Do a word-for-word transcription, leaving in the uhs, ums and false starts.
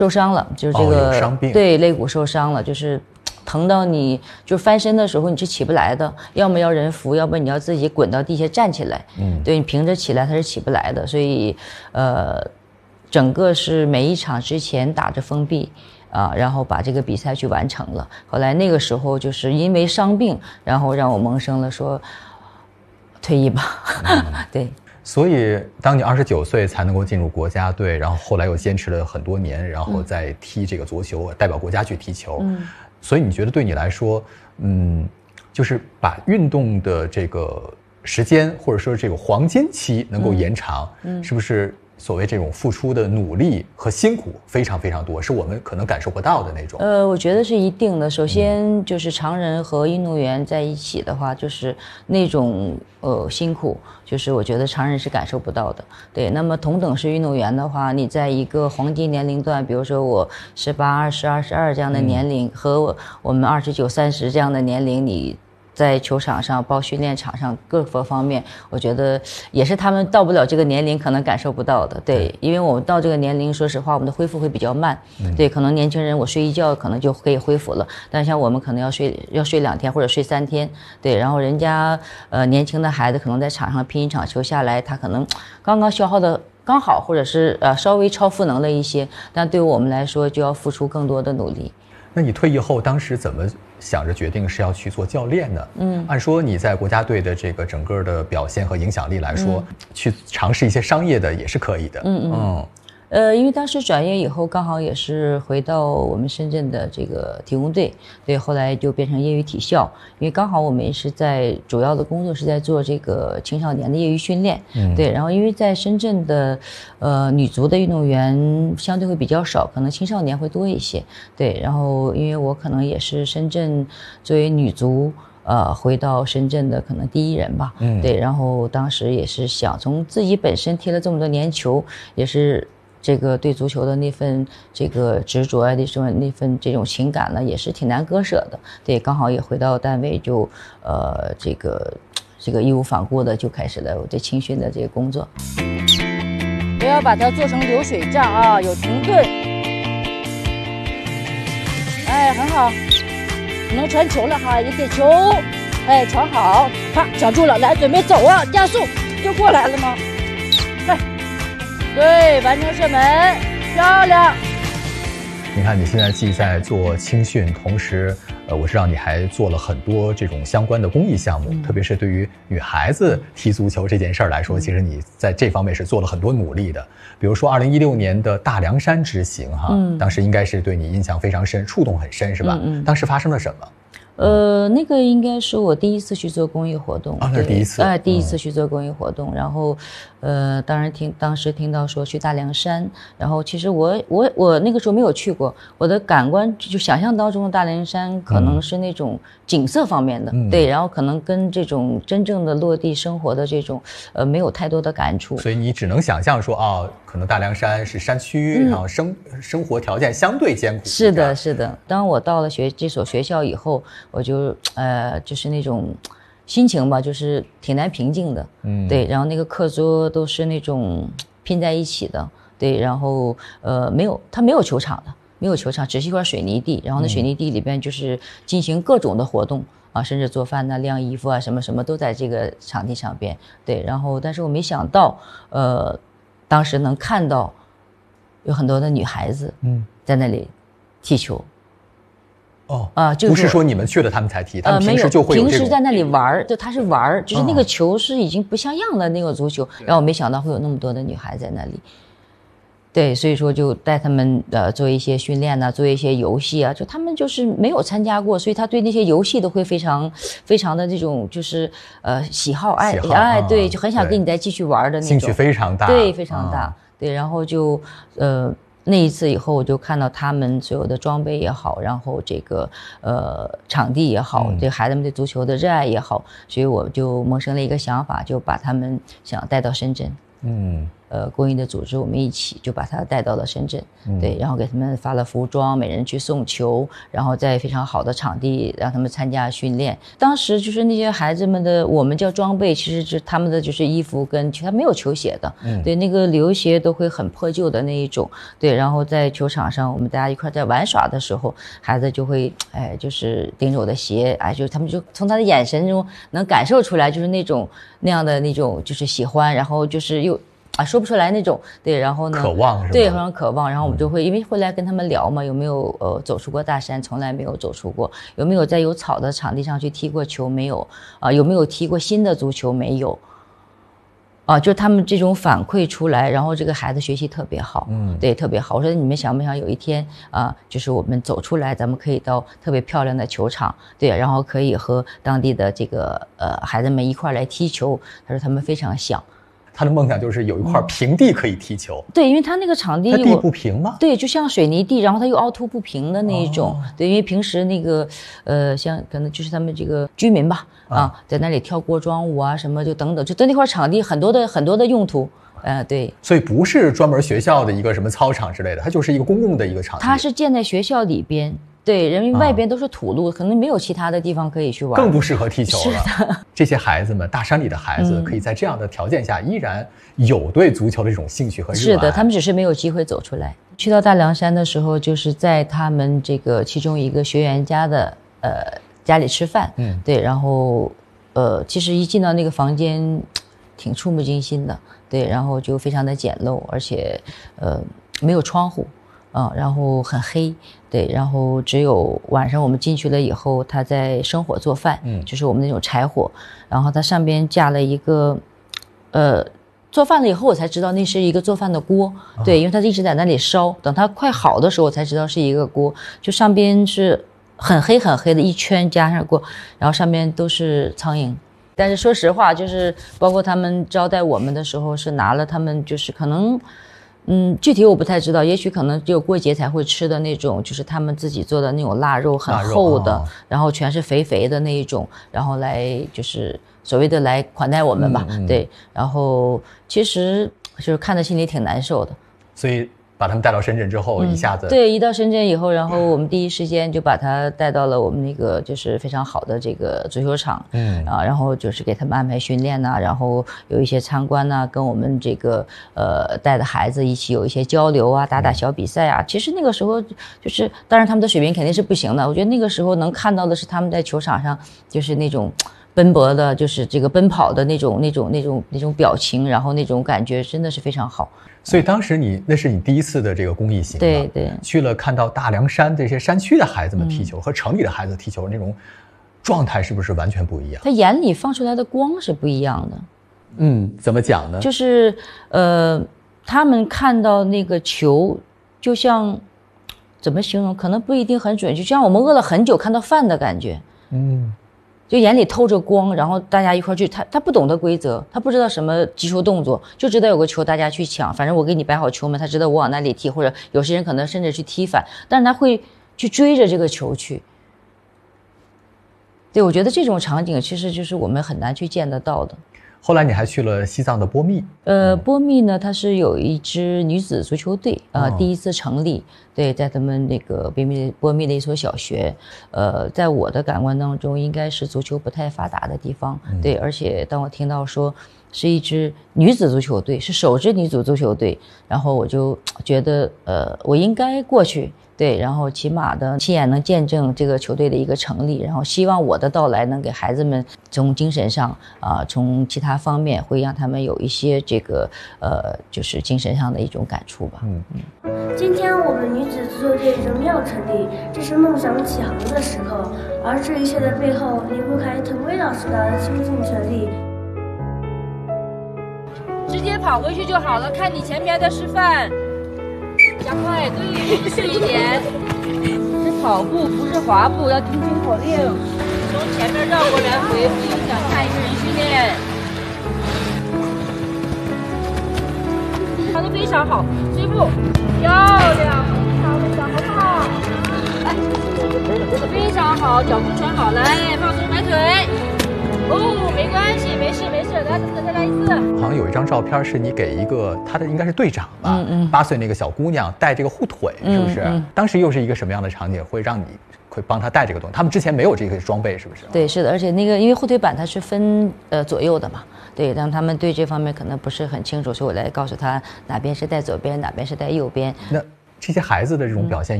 受伤了，就是这个、 哦、有伤病， 对，肋骨受伤了，就是疼到你就翻身的时候你是起不来的，要么要人扶，要不你要自己滚到地下站起来。嗯，对，你平着起来它是起不来的，所以呃，整个是每一场之前打着封闭啊，然后把这个比赛去完成了。后来那个时候就是因为伤病，然后让我萌生了说退役吧。嗯、对。 所以当你二十九岁才能够进入国家队，然后后来又坚持了很多年，然后再踢这个足球，嗯、代表国家去踢球。嗯，所以你觉得对你来说，嗯，就是把运动的这个时间或者说这个黄金期能够延长，嗯，是不是所谓这种付出的努力和辛苦非常非常多，是我们可能感受不到的那种？ 呃，我觉得是一定的。首先就是常人和运动员在一起的话，就是那种呃辛苦，就是我觉得常人是感受不到的。对，那么同等是运动员的话，你在一个黄金年龄段，比如说我十八、二十、二十二这样的年龄，嗯、和我们二十九、三十这样的年龄，你在球场上包训练场上各个方面，我觉得也是他们到不了这个年龄可能感受不到的。对，因为我们到这个年龄，说实话我们的恢复会比较慢。嗯、对，可能年轻人我睡一觉可能就可以恢复了，但像我们可能要睡要睡两天或者睡三天。对，然后人家呃年轻的孩子可能在场上拼一场球下来，他可能刚刚消耗的刚好，或者是呃稍微超赋能了一些，但对于我们来说就要付出更多的努力。 那你退役后当时怎么想着决定是要去做教练呢？嗯，按说你在国家队的这个整个的表现和影响力来说，嗯、去尝试一些商业的也是可以的。嗯嗯。嗯呃，因为当时转业以后，刚好也是回到我们深圳的这个体工队，对，后来就变成业余体校。因为刚好我们也是在主要的工作是在做这个青少年的业余训练，嗯，对。然后因为在深圳的，呃，女足的运动员相对会比较少，可能青少年会多一些，对。然后因为我可能也是深圳作为女足。呃，回到深圳的可能第一人吧，嗯，对。然后当时也是想从自己本身踢了这么多年球，也是。这个对足球的那份这个执着啊，那份那份这种情感呢，也是挺难割舍的。对，刚好也回到单位就，呃，这个这个义无反顾的就开始了我这青训的这个工作。不要把它做成流水账啊，有停顿。哎，很好，能传球了哈，也给球，哎，传好，啪，抢住了，来，准备走啊，加速，就过来了吗？快。对，完成射门，漂亮。 你看，你现在既在做青训，同时，呃，我知道你还做了很多这种相关的公益项目，嗯、特别是对于女孩子踢足球这件事儿来说，嗯、其实你在这方面是做了很多努力的。比如说，二零一六年的大凉山之行，哈，嗯、当时应该是对你印象非常深，触动很深，是吧？嗯嗯、当时发生了什么？ 呃，那个应该是我第一次去做公益活动啊，那是第一次， 哎、呃，第一次去做公益活动，嗯、然后，呃，当然听当时听到说去大凉山，然后其实我我我那个时候没有去过，我的感官就想象当中的大凉山可能是那种景色方面的，嗯、对，然后可能跟这种真正的落地生活的这种呃没有太多的感触， 所以你只能想象说哦，可能大凉山是山区，嗯、然后生生活条件相对艰苦。 是的，是的。当我到了学这所学校以后。我就呃就是那种心情吧，就是挺难平静的，嗯，对。然后那个课桌都是那种拼在一起的，对。然后呃没有，它没有球场的，没有球场，只是一块水泥地。然后那水泥地里边就是进行各种的活动啊，甚至做饭呐、晾衣服啊，什么什么都在这个场地上边，对。然后但是我没想到，呃，当时能看到有很多的女孩子嗯在那里踢球。 哦啊，就不是说你们去了他们才踢，他们平时就会有这种、 呃、平时在那里玩，就他是玩，就是那个球是已经不像样的那个足球，然后我没想到会有那么多的女孩在那里。对，所以说就带他们呃做一些训练呐、啊，做一些游戏啊，就他们就是没有参加过，所以他对那些游戏都会非常非常的这种就是呃喜好爱哎，对，就很想跟你再继续玩的那种， 兴趣非常大， 对，非常大，嗯、对，然后就呃。那一次以后，我就看到他们所有的装备也好，然后这个呃场地也好，嗯、对孩子们对足球的热爱也好，所以我就萌生了一个想法，就把他们想带到深圳。 嗯， 呃公益的组织，我们一起就把他带到了深圳，嗯、对，然后给他们发了服装，每人去送球，然后在非常好的场地让他们参加训练。当时就是那些孩子们的，我们叫装备，其实是他们的就是衣服跟他没有球鞋的，嗯、对，那个流鞋都会很破旧的那一种，对，然后在球场上我们大家一块在玩耍的时候，孩子就会哎就是盯着我的鞋，哎就他们就从他的眼神中能感受出来，就是那种那样的那种就是喜欢，然后就是又啊说不出来那种，对，然后呢渴望是吧？ 对，非常渴望，然后我们就会、嗯、因为会来跟他们聊嘛，有没有呃走出过大山，从来没有走出过，有没有在有草的场地上去踢过球，没有啊、呃、有没有踢过新的足球，没有啊，就他们这种反馈出来，然后这个孩子学习特别好，嗯，对，特别好。我说你们想不想有一天啊、呃，就是我们走出来，咱们可以到特别漂亮的球场，对，然后可以和当地的这个呃孩子们一块来踢球。他说他们非常想。 他的梦想就是有一块平地可以踢球。 嗯、对，因为他那个场地， 它地不平吗？ 对，就像水泥地，然后它又凹凸不平的那一种。哦、对，因为平时那个呃，像可能就是他们这个居民吧，啊，啊在那里跳锅庄舞啊，什么就等等，就在那块场地很多的很多的用途。呃，对， 所以不是专门学校的一个什么操场之类的，它就是一个公共的一个场地。 它是建在学校里边。对，因为外边都是土路、啊，可能没有其他的地方可以去玩， 更不适合踢球了。这些孩子们，大山里的孩子，可以在这样的条件下，依然有对足球的这种兴趣和热爱。 是的，他们只是没有机会走出来。去到大凉山的时候，就是在他们这个其中一个学员家的呃家里吃饭，嗯，对，然后呃，其实一进到那个房间，挺触目惊心的，对，然后就非常的简陋，而且呃没有窗户。啊、嗯，然后很黑，对，然后只有晚上我们进去了以后，他在生火做饭，嗯，就是我们那种柴火，然后它上边架了一个，呃，做饭了以后我才知道那是一个做饭的锅，哦、对，因为它一直在那里烧，等它快好的时候我才知道是一个锅，就上边是很黑很黑的一圈加上锅，然后上边都是苍蝇。但是说实话，就是包括他们招待我们的时候，是拿了他们就是可能。嗯，具体我不太知道，也许可能只有过节才会吃的那种，就是他们自己做的那种腊肉，很厚的，哦、然后全是肥肥的那一种，然后来就是所谓的来款待我们吧，嗯嗯、对，然后其实就是看着心里挺难受的， 所以。把他们带到深圳之后，嗯、一下子对，一到深圳以后，然后我们第一时间就把他带到了我们那个就是非常好的这个足球场，嗯啊，然后就是给他们安排训练呐、啊，然后有一些参观呐、啊，跟我们这个呃带的孩子一起有一些交流啊，打打小比赛啊。嗯、其实那个时候就是，当然他们的水平肯定是不行的，我觉得那个时候能看到的是他们在球场上就是那种。奔波的，就是这个奔跑的那种、那种、那种、那种表情，然后那种感觉真的是非常好。 所以当时你那是你第一次的这个公益行， 对对， 去了看到大凉山这些山区的孩子们踢球、嗯、和城里的孩子踢球那种状态是不是完全不一样？ 他眼里放出来的光是不一样的。 嗯，怎么讲呢？ 就是呃，他们看到那个球，就像怎么形容？可能不一定很准确，就像我们饿了很久看到饭的感觉。嗯。就眼里透着光，然后大家一块去，他他不懂得规则，他不知道什么击球动作，就知道有个球大家去抢，反正我给你摆好球门，他知道我往那里踢，或者有些人可能甚至去踢反，但是他会去追着这个球去。对，我觉得这种场景其实就是我们很难去见得到的。 后来你还去了西藏的波密， 呃，波密呢，它是有一支女子足球队啊、呃哦，第一次成立，对，在他们那个波密波密的一所小学，呃，在我的感官当中，应该是足球不太发达的地方，嗯、对，而且当我听到说是一支女子足球队，是首支女子足球队，然后我就觉得，呃，我应该过去。对，然后起码的亲眼能见证这个球队的一个成立，然后希望我的到来能给孩子们从精神上啊、呃，从其他方面会让他们有一些这个呃，就是精神上的一种感触吧。嗯嗯。今天我们女子足球队荣耀成立，这是梦想起航的时刻，而这一切的背后离不开腾威老师的倾尽全力。 直接跑回去就好了，看你前面的示范。加快，对，匀速一点。是跑步，不是滑步，要听清口令。从前面绕过来回，不影响下一个人训练。跑得非常好，追步，漂亮，非常非常好，来，非常好，脚步穿好，来，放松摆腿。哦，没关系，没事没事，来，再再来一次。 好， 像有一张照片是你给一个他的应该是队长吧，嗯嗯，八岁那个小姑娘带这个护腿，是不是？嗯嗯、当时又是一个什么样的场景，会让你会帮她带这个东西？他们之前没有这个装备，是不是？ 对，是的，而且那个因为护腿板它是分呃左右的嘛，对，让他们对这方面可能不是很清楚，所以我来告诉他哪边是带左边，哪边是带右边。 那这些孩子的这种表现